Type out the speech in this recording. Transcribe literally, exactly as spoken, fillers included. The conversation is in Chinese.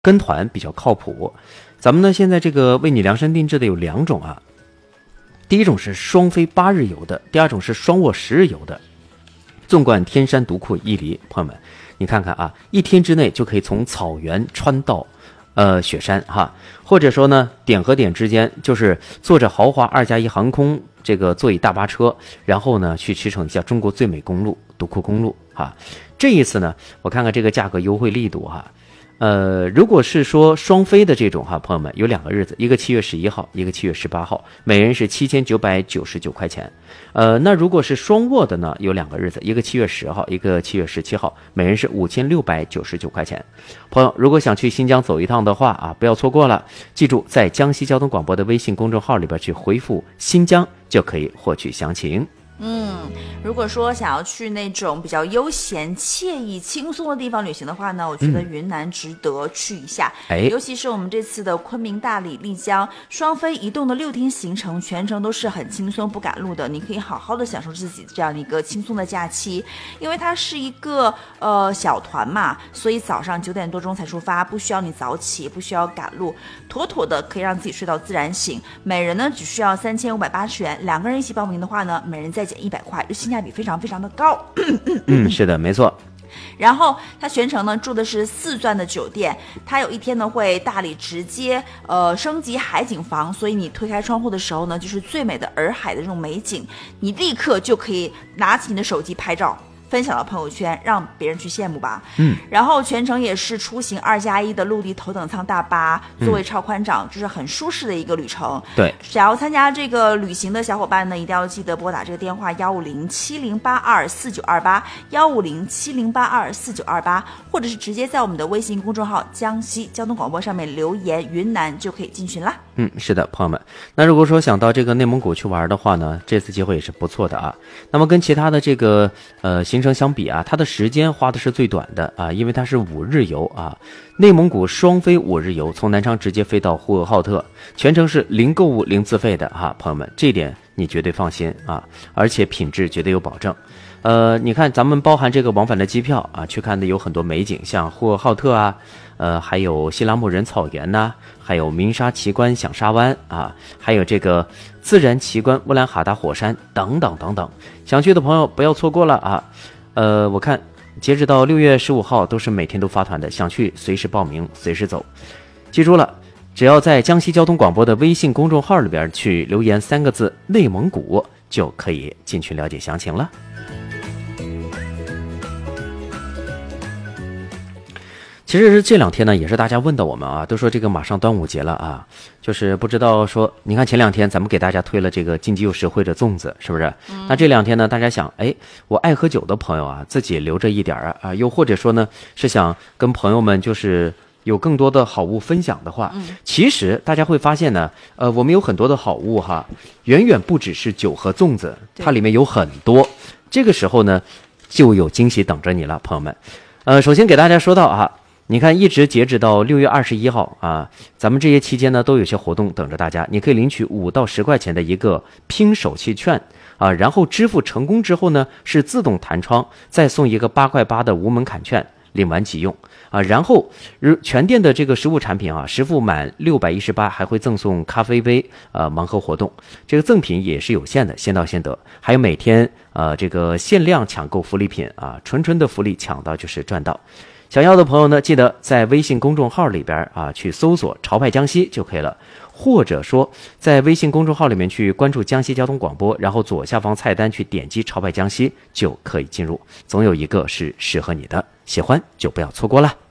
跟团比较靠谱。咱们呢现在这个为你量身定制的有两种啊，第一种是双飞八日游的，第二种是双卧十日游的。纵贯天山独库伊犁，朋友们，你看看啊，一天之内就可以从草原穿到呃雪山哈，或者说呢点和点之间就是坐着豪华二加一航空这个座椅大巴车，然后呢去驰骋一下中国最美公路独库公路哈。这一次呢，我看看这个价格优惠力度哈。呃，如果是说双飞的这种哈，朋友们有两个日子，一个七月十一号，一个七月十八号，每人是七千九百九十九块钱。呃，那如果是双卧的呢，有两个日子，一个七月十号，一个七月十七号，每人是五千六百九十九块钱。朋友，如果想去新疆走一趟的话啊，不要错过了，记住在江西交通广播的微信公众号里边去回复新疆，就可以获取详情。 嗯，如果说想要去那种比较悠闲、惬意、轻松的地方旅行的话呢，我觉得云南值得去一下。 哎、 嗯，尤其是我们这次的昆明、大理、丽江双飞移动的六天行程，全程都是很轻松不赶路的，你可以好好的享受自己这样的一个轻松的假期。因为它是一个呃小团嘛，所以早上九点多钟才出发，不需要你早起，不需要赶路，妥妥的可以让自己睡到自然醒。每人呢只需要三千五百八十元，两个人一起报名的话呢，每人再减一百块，就性价比非常非常的高。 嗯，是的，没错。 然后他全程呢住的是四钻的酒店，他有一天呢会大理直接呃升级海景房，所以你推开窗户的时候呢，就是最美的洱海的这种美景，你立刻就可以拿起你的手机拍照，分享到朋友圈，让别人去羡慕吧。 嗯， 然后全程也是出行二加一的陆地头等舱大巴，座位超宽敞，就是很舒适的一个旅程。 对， 想要参加这个旅行的小伙伴呢，一定要记得拨打这个电话幺五零七零八二四九二八幺五零七零八二四九二八，或者是直接在我们的微信公众号江西交通广播上面留言云南就可以进群啦。 嗯，是的，朋友们，那如果说想到这个内蒙古去玩的话呢，这次机会也是不错的啊。那么跟其他的这个呃行程相比啊，它的时间花的是最短的啊，因为它是五日游啊。内蒙古双飞五日游，从南昌直接飞到呼和浩特，全程是零购物零自费的哈、啊，朋友们，这点你绝对放心啊，而且品质绝对有保证。呃，你看咱们包含这个往返的机票啊，去看的有很多美景，像呼和浩特啊，呃，还有西拉木仁草原呐、啊，还有鸣沙奇观响沙湾啊，还有这个自然奇观乌兰哈达火山等等等等。想去的朋友不要错过了啊！呃，我看截止到六月十五号都是每天都发团的，想去随时报名，随时走。记住了，只要在江西交通广播的微信公众号里边去留言三个字内蒙古，就可以进群了解详情了。其实这两天呢，也是大家问到我们啊，都说这个马上端午节了啊，就是不知道说，你看前两天咱们给大家推了这个经济又实惠的粽子，是不是？嗯、那这两天呢，大家想，哎，我爱喝酒的朋友啊，自己留着一点啊，啊，又或者说呢，是想跟朋友们就是有更多的好物分享的话，嗯、其实大家会发现呢，呃，我们有很多的好物哈，远远不只是酒和粽子，它里面有很多。这个时候呢，就有惊喜等着你了，朋友们。呃，首先给大家说到啊。你看，一直截止到六月二十一号啊，咱们这些期间呢，都有些活动等着大家。你可以领取五到十块钱的一个拼手气券啊，然后支付成功之后呢，是自动弹窗，再送一个八块八的无门槛券，领完即用啊。然后全店的这个实物产品啊，实付满六百一十八还会赠送咖啡杯，呃，盲盒活动。这个赠品也是有限的，先到先得。还有每天呃这个限量抢购福利品啊，纯纯的福利，抢到就是赚到。想要的朋友呢，记得在微信公众号里边啊去搜索潮派江西就可以了，或者说在微信公众号里面去关注江西交通广播，然后左下方菜单去点击潮派江西就可以进入，总有一个是适合你的，喜欢就不要错过了。